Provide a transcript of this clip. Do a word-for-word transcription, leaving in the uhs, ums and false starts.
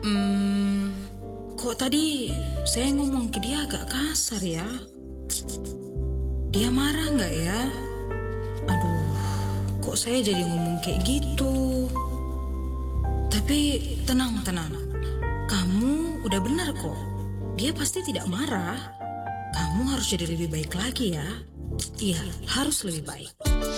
Hmm, kok tadi saya ngomong ke dia agak kasar ya? Dia marah nggak ya? Aduh, kok saya jadi ngomong kayak gitu? Tapi tenang, tenang. Kamu udah benar kok. Dia pasti tidak marah. Kamu harus jadi lebih baik lagi ya. Iya, harus lebih baik.